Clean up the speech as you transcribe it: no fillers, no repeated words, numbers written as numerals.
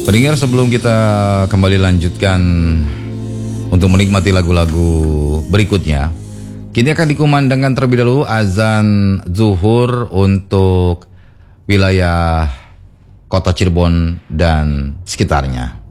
Pendengar, sebelum kita kembali lanjutkan untuk menikmati lagu-lagu berikutnya, kini akan dikumandangkan terlebih dahulu azan zuhur untuk wilayah kota Cirebon dan sekitarnya.